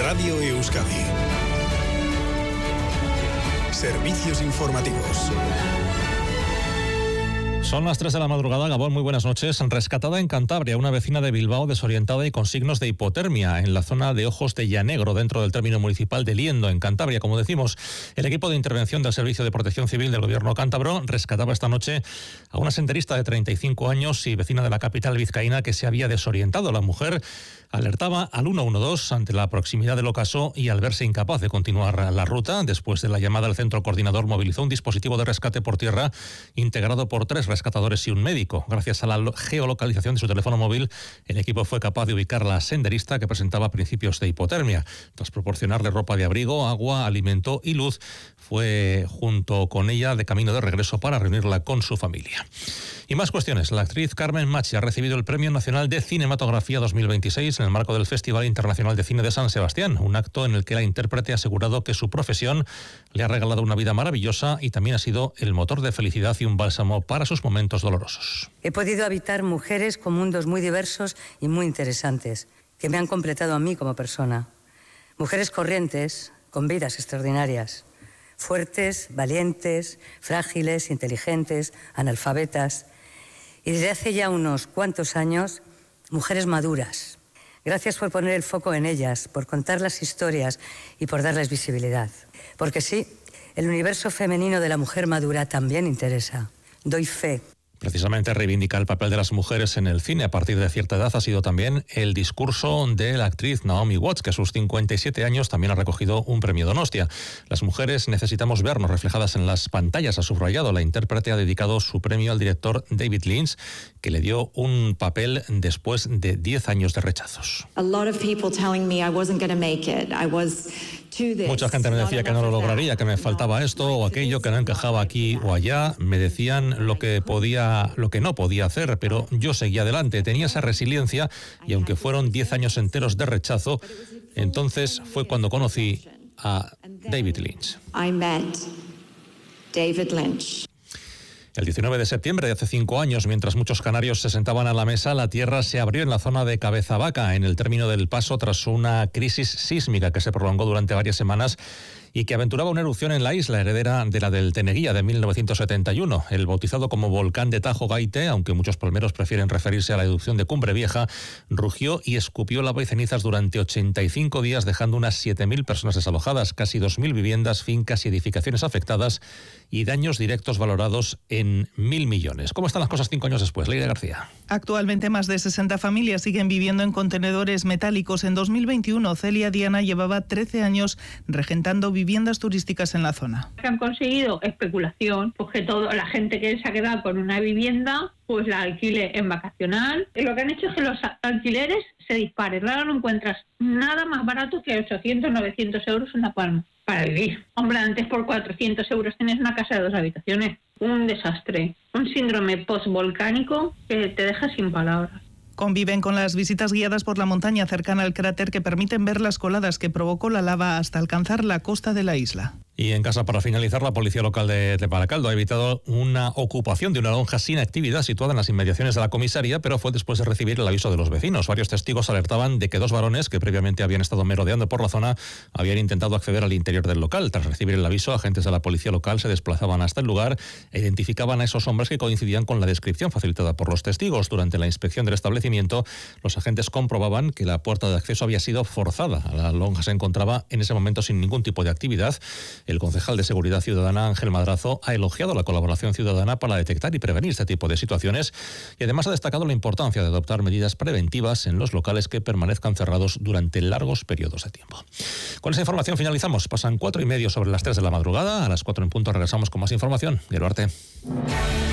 Radio Euskadi. Servicios informativos. Son las 3 de la madrugada. Gabón, muy buenas noches. Rescatada en Cantabria una vecina de Bilbao desorientada y con signos de hipotermia en la zona de Ojos de Llanegro, dentro del término municipal de Liendo, en Cantabria. Como decimos, el equipo de intervención del Servicio de Protección Civil del Gobierno cántabro rescataba esta noche a una senderista de 35 años y vecina de la capital vizcaína que se había desorientado. La mujer alertaba al 112 ante la proximidad del ocaso y al verse incapaz de continuar la ruta, después de la llamada al centro coordinador, movilizó un dispositivo de rescate por tierra integrado por 3 rescatadores y un médico. Gracias a la geolocalización de su teléfono móvil, el equipo fue capaz de ubicar a la senderista que presentaba principios de hipotermia. Tras proporcionarle ropa de abrigo, agua, alimento y luz, fue junto con ella de camino de regreso para reunirla con su familia. Y más cuestiones. La actriz Carmen Machi ha recibido el Premio Nacional de Cinematografía 2026 en el marco del Festival Internacional de Cine de San Sebastián, un acto en el que la intérprete ha asegurado que su profesión le ha regalado una vida maravillosa y también ha sido el motor de felicidad y un bálsamo para sus momentos dolorosos. He podido habitar mujeres con mundos muy diversos y muy interesantes, que me han completado a mí como persona. Mujeres corrientes, con vidas extraordinarias. Fuertes, valientes, frágiles, inteligentes, analfabetas. Y desde hace ya unos cuantos años, mujeres maduras. Gracias por poner el foco en ellas, por contar las historias y por darles visibilidad. Porque sí, el universo femenino de la mujer madura también interesa. Doy fe. Precisamente reivindicar el papel de las mujeres en el cine a partir de cierta edad ha sido también el discurso de la actriz Naomi Watts, que a sus 57 años también ha recogido un premio Donostia. Las mujeres necesitamos vernos reflejadas en las pantallas, ha subrayado. La intérprete ha dedicado su premio al director David Lynch, que le dio un papel después de 10 años de rechazos. Mucha gente me decía que no lo lograría, que me faltaba esto o aquello, que no encajaba aquí o allá. Me decían lo que no podía hacer, pero yo seguía adelante. Tenía esa resiliencia y aunque fueron 10 años enteros de rechazo, entonces fue cuando conocí a David Lynch. El 19 de septiembre de hace 5 años, mientras muchos canarios se sentaban a la mesa, la tierra se abrió en la zona de Cabezavaca, en el término del Paso, tras una crisis sísmica que se prolongó durante varias semanas y que aventuraba una erupción en la isla, heredera de la del Teneguía de 1971. El bautizado como volcán de Tajo Gaite, aunque muchos palmeros prefieren referirse a la erupción de Cumbre Vieja, rugió y escupió lava y cenizas durante 85 días, dejando unas 7.000 personas desalojadas, casi 2.000 viviendas, fincas y edificaciones afectadas y daños directos valorados en 1.000 millones. ¿Cómo están las cosas 5 años después? Leire García. Actualmente más de 60 familias siguen viviendo en contenedores metálicos. En 2021, Celia Diana llevaba 13 años regentando viviendas turísticas en la zona. Han conseguido especulación, pues que toda la gente que se ha quedado con una vivienda, pues la alquile en vacacional. Y lo que han hecho es que los alquileres se disparen. Ahora no encuentras nada más barato que 800, 900 euros una palma para vivir. Hombre, antes por 400 euros tienes una casa de 2 habitaciones. Un desastre. Un síndrome postvolcánico que te deja sin palabras. Conviven con las visitas guiadas por la montaña cercana al cráter que permiten ver las coladas que provocó la lava hasta alcanzar la costa de la isla. Y en casa, para finalizar, la policía local de Baracaldo ha evitado una ocupación de una lonja sin actividad situada en las inmediaciones de la comisaría, pero fue después de recibir el aviso de los vecinos. Varios testigos alertaban de que 2 varones que previamente habían estado merodeando por la zona habían intentado acceder al interior del local. Tras recibir el aviso, agentes de la policía local se desplazaban hasta el lugar e identificaban a esos hombres que coincidían con la descripción facilitada por los testigos. Durante la inspección del establecimiento, los agentes comprobaban que la puerta de acceso había sido forzada. La lonja se encontraba en ese momento sin ningún tipo de actividad. El concejal de Seguridad Ciudadana, Ángel Madrazo, ha elogiado la colaboración ciudadana para detectar y prevenir este tipo de situaciones y además ha destacado la importancia de adoptar medidas preventivas en los locales que permanezcan cerrados durante largos periodos de tiempo. Con esa información finalizamos. Pasan 4:30 sobre las 3 de la madrugada. A las 4 en punto regresamos con más información. Guero Arte.